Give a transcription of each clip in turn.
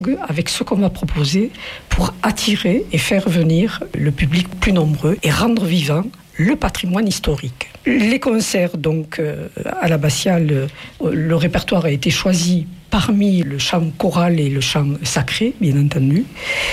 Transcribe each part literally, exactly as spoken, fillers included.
avec ce qu'on va proposer pour attirer et faire venir le public plus nombreux et rendre vivant le patrimoine historique. Les concerts, donc, euh, à l'abbatiale, euh, le répertoire a été choisi parmi le chant choral et le chant sacré, bien entendu.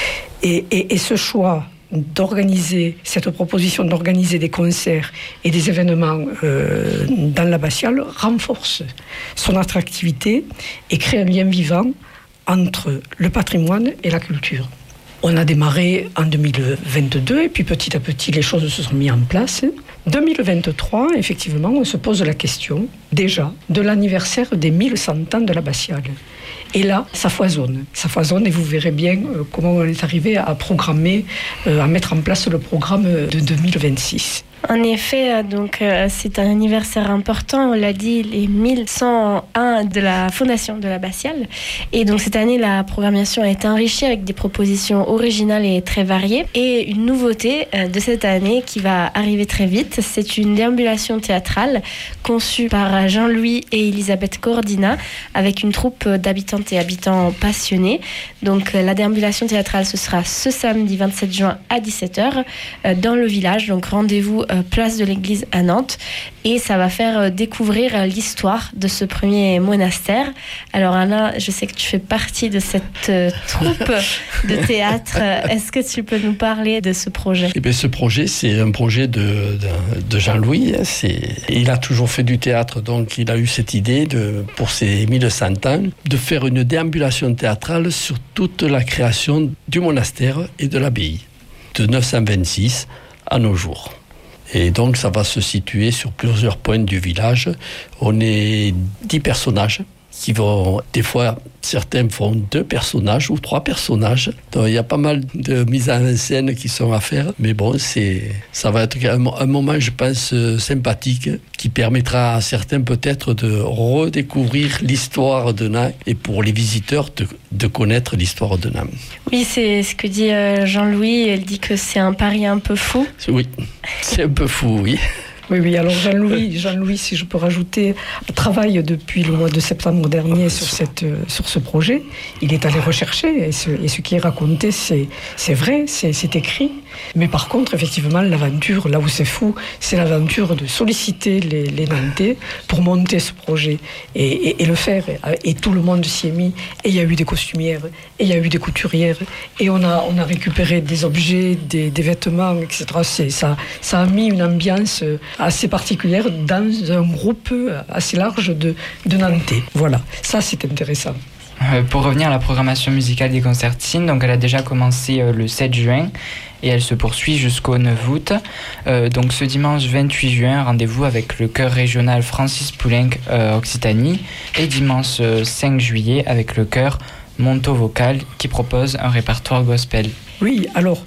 Et, et, et ce choix d'organiser, cette proposition d'organiser des concerts et des événements euh, dans l'abbatiale renforce son attractivité et crée un lien vivant entre le patrimoine et la culture. On a démarré en deux mille vingt-deux et puis petit à petit les choses se sont mises en place. deux mille vingt-trois, effectivement, on se pose la question déjà de l'anniversaire des mille cent ans de l'abbatiale. Et là, ça foisonne. Ça foisonne et vous verrez bien euh, comment on est arrivé à programmer, euh, à mettre en place le programme de deux mille vingt-six. En effet, donc, euh, c'est un anniversaire important, on l'a dit, les mille cent un de la fondation de l'abbatiale. Et donc cette année, la programmation a été enrichie avec des propositions originales et très variées. Et une nouveauté euh, de cette année qui va arriver très vite, c'est une déambulation théâtrale conçue par Jean-Louis et Elisabeth Cordina avec une troupe d'habitantes et habitants passionnés. Donc euh, la déambulation théâtrale, ce sera ce samedi vingt-sept juin à dix-sept heures euh, dans le village. Donc rendez-vous euh, place de l'église à Nantes et ça va faire euh, découvrir euh, l'histoire de ce premier monastère. Alors Alain, je sais que tu fais partie de cette euh, troupe de théâtre. Est-ce que tu peux nous parler de ce projet ? Eh bien, ce projet, c'est un projet de, de, de Jean-Louis. C'est, il a toujours fait du théâtre, donc il a eu cette idée de, pour ses mille cent ans de faire une déambulation théâtrale sur toute la création du monastère et de l'abbaye, de neuf cent vingt-six à nos jours. Et donc, ça va se situer sur plusieurs points du village. On est dix personnages qui vont, des fois, certains font deux personnages ou trois personnages. Donc, il y a pas mal de mises en scène qui sont à faire. Mais bon, c'est, ça va être un, un moment, je pense, sympathique qui permettra à certains peut-être de redécouvrir l'histoire de Nant et pour les visiteurs de, de connaître l'histoire de Nant. Oui, c'est ce que dit Jean-Louis. Elle dit que c'est un pari un peu fou. Oui, c'est un peu fou, oui. Oui, oui, alors Jean-Louis, Jean-Louis, si je peux rajouter, travaille depuis le mois de septembre dernier sur, cette, sur ce projet. Il est allé rechercher et ce, et ce qui est raconté, c'est, c'est vrai, c'est, c'est écrit. Mais par contre, effectivement, l'aventure, là où c'est fou, c'est l'aventure de solliciter les, les Nantais pour monter ce projet et, et, et le faire. Et tout le monde s'y est mis. Et il y a eu des costumières, et il y a eu des couturières, et on a, on a récupéré des objets, des, des vêtements, et cetera. C'est, ça, ça a mis une ambiance assez particulière dans un groupe assez large de, de Nantais. Voilà, ça c'est intéressant. Euh, pour revenir à la programmation musicale des concertines, donc elle a déjà commencé euh, le sept juin et elle se poursuit jusqu'au neuf août. Euh, donc ce dimanche vingt-huit juin, rendez-vous avec le chœur régional Francis Poulenc euh, Occitanie et dimanche euh, cinq juillet avec le chœur Monto Vocal qui propose un répertoire gospel. Oui, alors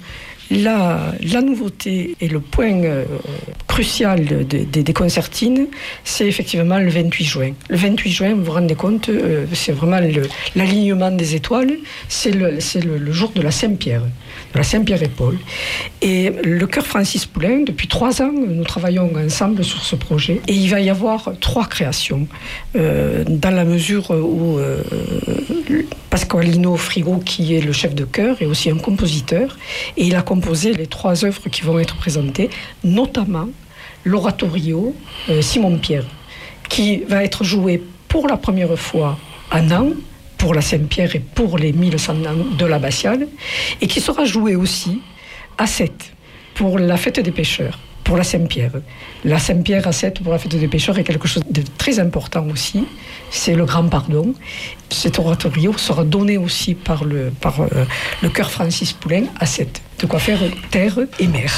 La, la nouveauté et le point euh, crucial de, de, des concertines, c'est effectivement le vingt-huit juin. Le vingt-huit juin, vous vous rendez compte, euh, c'est vraiment le, l'alignement des étoiles, c'est, le, c'est le, le jour de la Saint-Pierre, de la Saint-Pierre et Paul. Et le chœur Francis Poulenc, depuis trois ans, nous travaillons ensemble sur ce projet. Et il va y avoir trois créations, euh, dans la mesure où euh, Pasqualino Frigo, qui est le chef de chœur, est aussi un compositeur, et il a composé les trois œuvres qui vont être présentées, notamment l'oratorio euh, Simon-Pierre, qui va être joué pour la première fois à Nant, pour la Saint-Pierre et pour les mille cent ans de l'abbatiale, et qui sera joué aussi à Sète, pour la fête des pêcheurs, pour la Saint-Pierre. La Saint-Pierre à Sète pour la fête des pêcheurs est quelque chose de très important aussi, c'est le grand pardon. Cet oratorio sera donné aussi par le, par, euh, le chœur Francis Poulenc à Sète. De quoi faire terre et mer.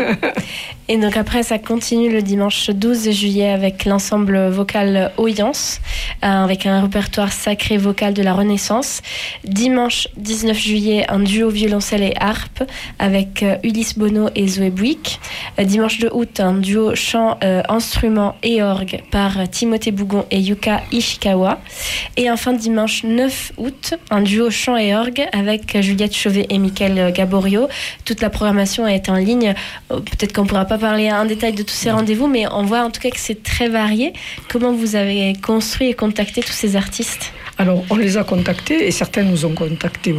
Et donc après, ça continue le dimanche douze juillet avec l'ensemble vocal Oyance, euh, avec un répertoire sacré vocal de la Renaissance. Dimanche dix-neuf juillet, un duo violoncelle et harpe avec euh, Ulysse Bonneau et Zoé Bouic. Euh, dimanche deux août, un duo chant, euh, instrument et orgue par euh, Timothée Bougon et Yuka Ishikawa. Et enfin dimanche neuf août, un duo chant et orgue avec euh, Juliette Chauvet et Mickaël Gaborio. Toute la programmation est en ligne. Peut-être qu'on ne pourra pas parler en détail de tous ces rendez-vous, mais on voit en tout cas que c'est très varié. Comment vous avez construit et contacté tous ces artistes ? Alors, on les a contactés et certains nous ont contactés